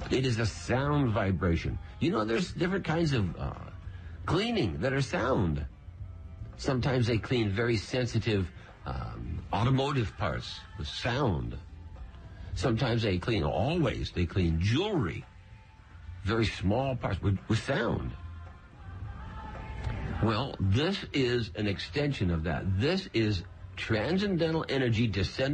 It is a sound vibration. You know, there's different kinds of cleaning that are sound. Sometimes they clean very sensitive automotive parts with sound. Sometimes they clean jewelry, very small parts with sound. Well, this is an extension of that. This is transcendental energy descending